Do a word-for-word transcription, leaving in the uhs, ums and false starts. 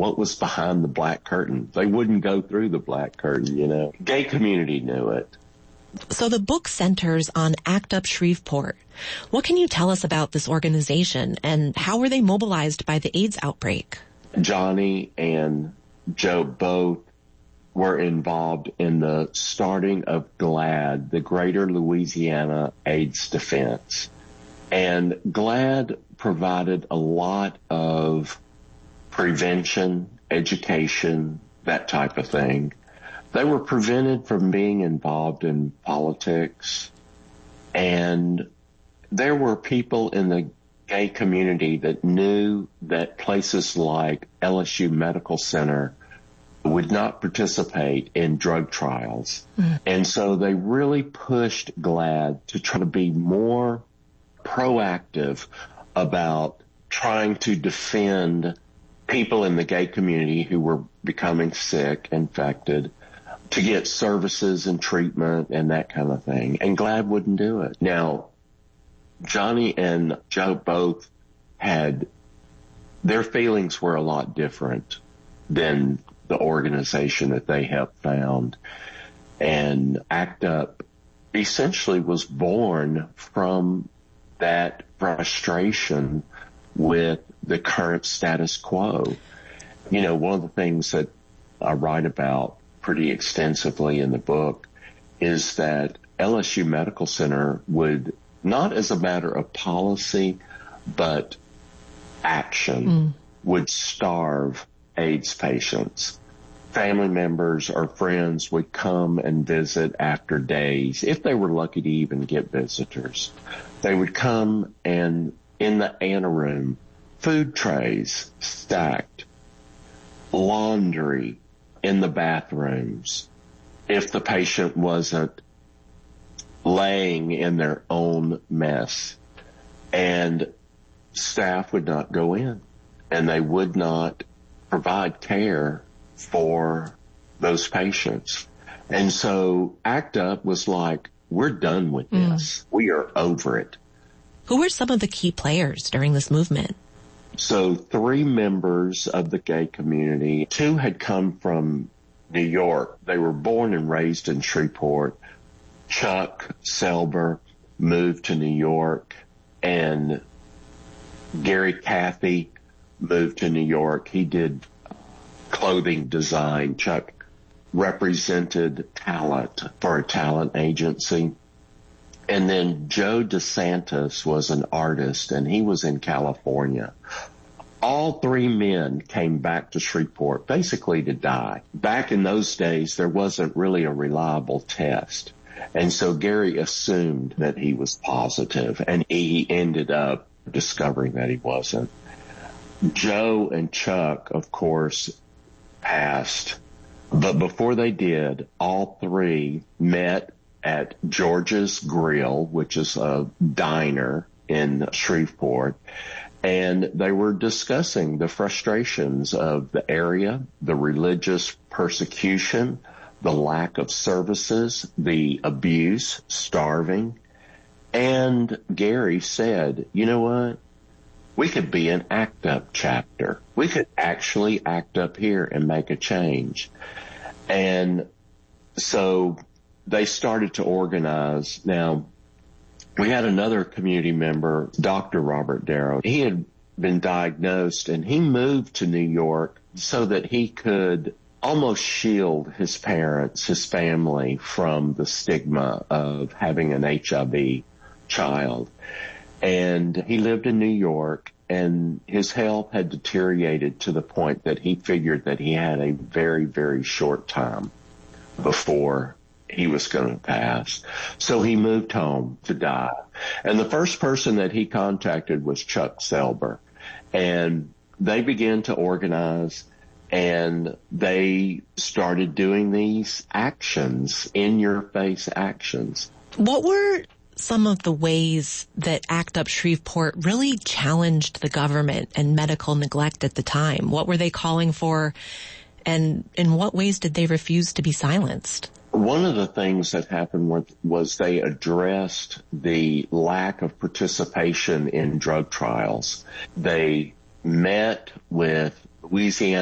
what was behind the black curtain. They wouldn't go through the black curtain, you know. Gay community knew it. So the book centers on ACT UP Shreveport. What can you tell us about this organization, and how were they mobilized by the AIDS outbreak? Johnny and Joe both were involved in the starting of GLAAD, the Greater Louisiana AIDS Defense. And GLAAD provided a lot of prevention, education, that type of thing. They were prevented from being involved in politics, and there were people in the gay community that knew that places like L S U Medical Center would not participate in drug trials. Mm. And so they really pushed GLAAD to try to be more proactive about trying to defend people in the gay community who were becoming sick, infected, to get services and treatment and that kind of thing. And GLAAD wouldn't do it. Now, Johnny and Joe both had, their feelings were a lot different than the organization that they helped found. And ACT UP essentially was born from that frustration with the current status quo. You know, one of the things that I write about pretty extensively in the book is that L S U Medical Center would, not as a matter of policy, but action, mm. would starve AIDS patients. Family members or friends would come and visit after days, if they were lucky to even get visitors. They would come, and in the anteroom, food trays stacked, laundry in the bathrooms, if the patient wasn't laying in their own mess. And staff would not go in, and they would not provide care for those patients. And so ACT UP was like, we're done with this. Mm. We are over it. Who were some of the key players during this movement? So three members of the gay community, two had come from New York. They were born and raised in Shreveport. Chuck Selber moved to New York, and Gary Cathy moved to New York. He did clothing design. Chuck represented talent for a talent agency. And then Joe DeSantis was an artist, and he was in California. All three men came back to Shreveport basically to die. Back in those days, there wasn't really a reliable test. And so Gary assumed that he was positive, and he ended up discovering that he wasn't. Joe and Chuck, of course, passed. But before they did, all three met at George's Grill, which is a diner in Shreveport, and they were discussing the frustrations of the area, the religious persecution, the lack of services, the abuse, starving. And Gary said, you know what? We could be an ACT UP chapter. We could actually act up here and make a change. And so they started to organize. Now, we had another community member, Doctor Robert Darrow. He had been diagnosed, and he moved to New York so that he could almost shield his parents, his family, from the stigma of having an H I V child. And he lived in New York, and his health had deteriorated to the point that he figured that he had a very, very short time before he was going to pass. So he moved home to die. And the first person that he contacted was Chuck Selber. And they began to organize, and they started doing these actions, in-your-face actions. What were some of the ways that ACT UP Shreveport really challenged the government and medical neglect at the time? What were they calling for, and in what ways did they refuse to be silenced? One of the things that happened was they addressed the lack of participation in drug trials. They met with Louisiana